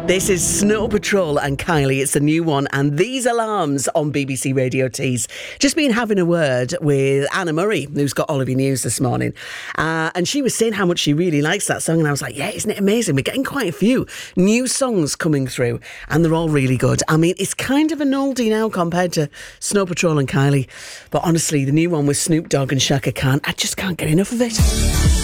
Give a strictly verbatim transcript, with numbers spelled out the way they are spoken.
This is Snow Patrol and Kylie. It's a new one, and these alarms on B B C Radio Tees. Just been having a word with Anna Murray, who's got all of your news this morning, uh, and she was saying how much she really likes that song, and I was like, yeah, isn't it amazing? We're getting quite a few new songs coming through, and they're all really good. I mean, it's kind of an oldie now compared to Snow Patrol and Kylie, but honestly, the new one with Snoop Dogg and Shaka Khan, I just can't get enough of it.